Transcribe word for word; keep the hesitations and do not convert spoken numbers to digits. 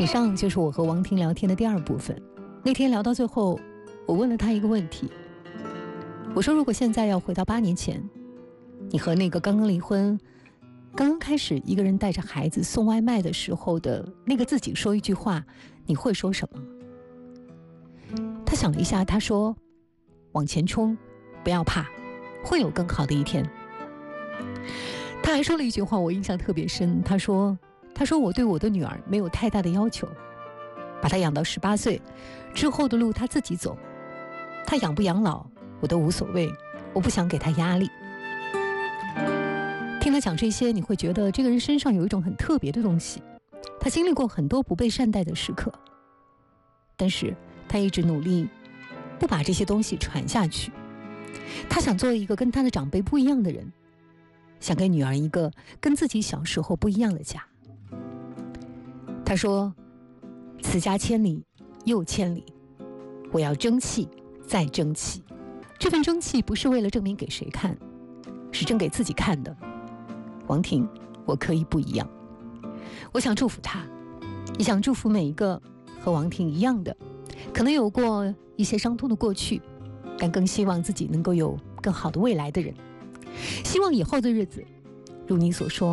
以上就是我和王婷聊天的第二部分。那天聊到最后，我问了他一个问题，我说如果现在要回到八年前，你和那个刚刚离婚刚刚开始一个人带着孩子送外卖的时候的那个自己说一句话，你会说什么？他想了一下，他说往前冲，不要怕，会有更好的一天。他还说了一句话我印象特别深，他说他说我对我的女儿没有太大的要求，把她养到十八岁之后的路她自己走，她养不养老我都无所谓，我不想给她压力。听他讲这些，你会觉得这个人身上有一种很特别的东西，他经历过很多不被善待的时刻，但是他一直努力不把这些东西传下去。他想做一个跟他的长辈不一样的人，想给女儿一个跟自己小时候不一样的家。他说此家千里又千里，我要争气再争气。这份争气不是为了证明给谁看，是争给自己看的。王婷，我可以不一样。我想祝福他，也想祝福每一个和王婷一样的，可能有过一些伤痛的过去，但更希望自己能够有更好的未来的人。希望以后的日子，如你所说，